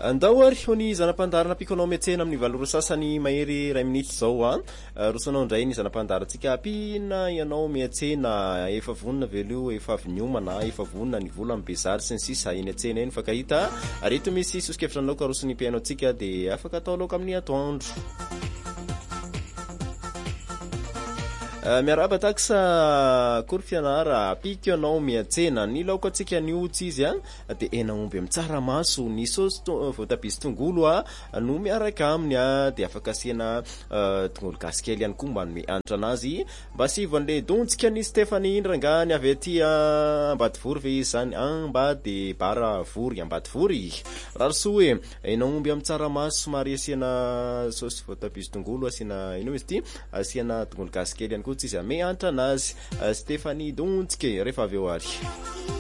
andao ary hony zanam-pandarana pikonao miatsena amin'ny valoro sasany mahery ray minitra zao rosanao ndray ny zanam-pandarantsika apina ianao miatsena efa vonina velio efa avy niomana efa vonina ny vola ambezary sy ny sisa eny atsena eny fakahita reto misy soskevitra anao ka rosony piainao tsika de afaka atao laoka amin'ny atoandro miaraba taksa korfianara apika anao miatsena ny laoka atsika niotsy izy de hena omby amin'ny tsaramaso ny saosy voatabia sy tongolo no miaraka aminy de afaka asiana tongolo gasy kely ihany koa mba manome hanitra anazy mba sivan'le dontsika ny Stéphanie Indrangany avy aty Ambadivory ve izy zany Ambady bara vory Ambadivory rahasoa hoe hena omby amin'ny tsaramaso somary asiana saosy voatabia sy tongolo asiana ino izy ty asiana tongolo gasy kely ihany koa izy ame hanitra anazy Stéphanie Dontsike rehefa avy eo ary